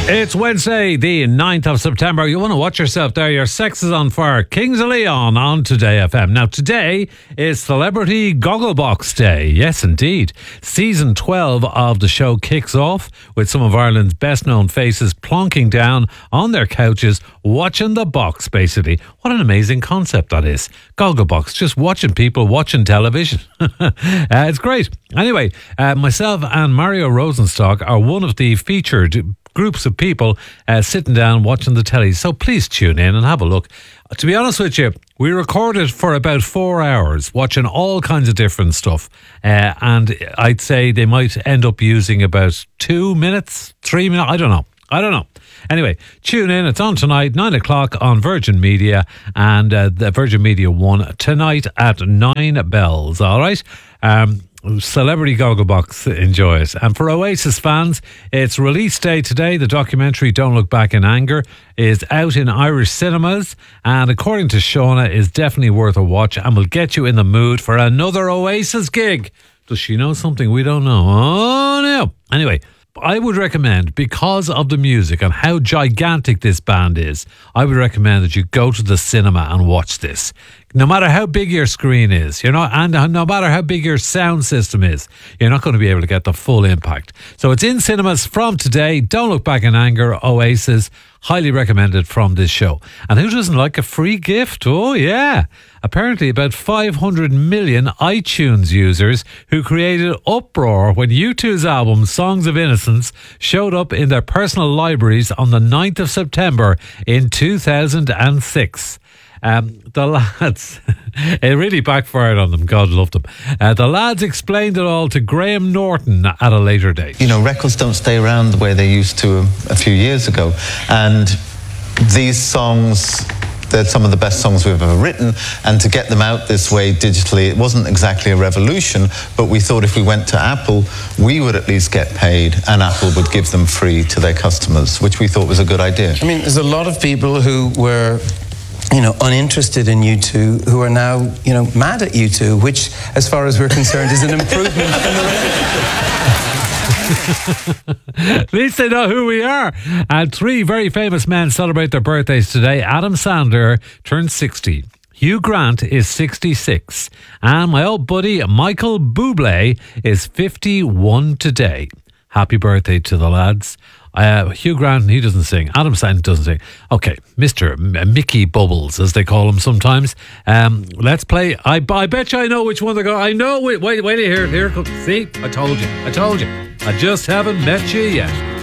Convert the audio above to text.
It's Wednesday, the 9th of September. You want to watch yourself there. Your sex is on fire. Kings of Leon on Today FM. Now, today is Celebrity Gogglebox Day. Yes, indeed. Season 12 of the show kicks off with some of Ireland's best-known faces plonking down on their couches, watching the box, basically. What an amazing concept that is. Gogglebox, just watching people watching television. It's great. Anyway, myself and Mario Rosenstock are one of the featured groups of people sitting down watching the telly. So please tune in and have a look. To be honest with you, we recorded for about 4 hours watching all kinds of different stuff. And I'd say they might end up using about 2 minutes, 3 minutes. I don't know. Anyway, tune in. It's on tonight, 9 o'clock on Virgin Media and the Virgin Media 1 tonight at 9 bells. All right. Celebrity Gogglebox, enjoy it. And for Oasis fans, it's release day today. The documentary Don't Look Back in Anger is out in Irish cinemas, and according to Shauna, is definitely worth a watch and will get you in the mood for another Oasis gig. Does she know something we don't know? Oh no. Anyway, I would recommend, because of the music and how gigantic this band is, I would recommend that you go to the cinema and watch this. No matter how big your screen is, and no matter how big your sound system is, you're not going to be able to get the full impact. So it's in cinemas from today. Don't Look Back in Anger, Oasis. Highly recommended from this show. And who doesn't like a free gift? Oh, yeah. Apparently about 500 million iTunes users who created uproar when U2's album Songs of Innocence showed up in their personal libraries on the 9th of September in 2006. The lads, it really backfired on them. God love them. The lads explained it all to Graham Norton at a later date. Records don't stay around the way they used to a few years ago. And these songs, they're some of the best songs we've ever written. And to get them out this way digitally, it wasn't exactly a revolution, but we thought if we went to Apple, we would at least get paid and Apple would give them free to their customers, which we thought was a good idea. I mean, there's a lot of people who were uninterested in U2 who are now, mad at U2, which, as far as we're concerned, is an improvement from the rest. At least they know who we are. And 3 very famous men celebrate their birthdays today. Adam Sandler turned 60. Hugh Grant is 66. And my old buddy Michael Bublé is 51 today. Happy birthday to the lads. Hugh Grant, he doesn't sing. Adam Sandler doesn't sing. Okay, Mr. Mickey Bubbles, as they call him sometimes. Let's play. I bet you I know which one they go. I know. Wait, here it comes. See, I told you. I just haven't met you yet.